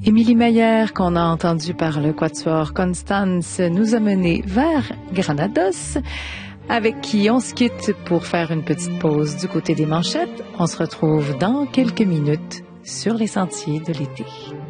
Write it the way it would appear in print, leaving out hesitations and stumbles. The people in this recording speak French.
Émilie Mayer, qu'on a entendu par le Quatuor Constance, nous a menés vers Granados, avec qui on se quitte pour faire une petite pause du côté des manchettes. On se retrouve dans quelques minutes sur les sentiers de l'été.